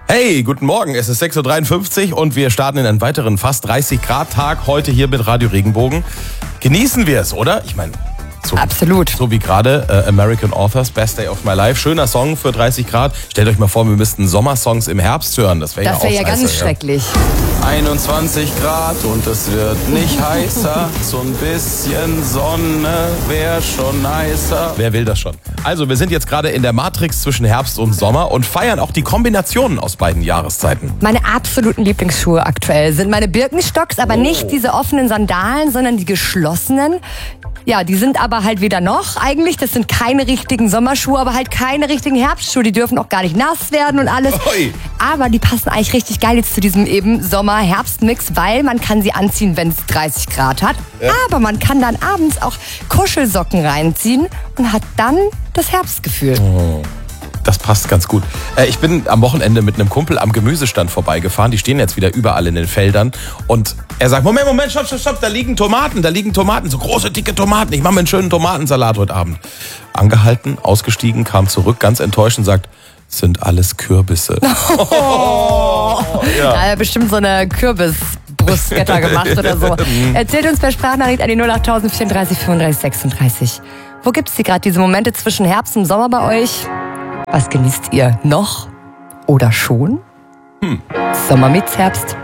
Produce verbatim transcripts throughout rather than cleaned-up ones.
Hey, guten Morgen, es ist sechs Uhr dreiundfünfzig und wir starten in einen weiteren fast dreißig Grad Tag heute hier mit Radio Regenbogen. Genießen wir es, oder? Ich meine, so, absolut. So wie gerade äh, American Authors, Best Day of My Life. Schöner Song für dreißig Grad. Stellt euch mal vor, wir müssten Sommersongs im Herbst hören. Das wäre ja auch Das wäre ja scheiße, ganz ja. schrecklich. einundzwanzig Grad und es wird nicht heißer. So ein bisschen Sonne wäre schon nicer. Wer will das schon? Also, wir sind jetzt gerade in der Matrix zwischen Herbst und Sommer und feiern auch die Kombinationen aus beiden Jahreszeiten. Meine absoluten Lieblingsschuhe aktuell sind meine Birkenstocks, aber oh. nicht diese offenen Sandalen, sondern die geschlossenen. Ja, die sind aber halt weder noch eigentlich. Das sind keine richtigen Sommerschuhe, aber halt keine richtigen Herbstschuhe. Die dürfen auch gar nicht nass werden und alles. Oi. Aber die passen eigentlich richtig geil jetzt zu diesem eben Sommer-Herbst-Mix, weil man kann sie anziehen, wenn es dreißig Grad hat. Ja. Aber man kann dann abends auch Kuschelsocken reinziehen und hat dann das Herbstgefühl. Oh. Das passt ganz gut. Ich bin am Wochenende mit einem Kumpel am Gemüsestand vorbeigefahren. Die stehen jetzt wieder überall in den Feldern. Und er sagt, Moment, Moment, stopp, stopp, stopp, da liegen Tomaten, da liegen Tomaten, so große, dicke Tomaten. Ich mache mir einen schönen Tomatensalat heute Abend. Angehalten, ausgestiegen, kam zurück, ganz enttäuscht und sagt, sind alles Kürbisse. Oh. Ja. Da hat er bestimmt so eine Kürbis-Bruschetta gemacht oder so. Erzählt uns per Sprachnachricht an die null acht vierunddreißig fünfunddreißig sechsunddreißig. Wo gibt es gerade diese Momente zwischen Herbst und Sommer bei euch? Was genießt ihr noch oder schon? Hm. Sommer meets Herbst.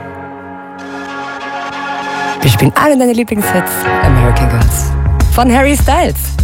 Wir spielen alle deine Lieblingshits. American Girls von Harry Styles.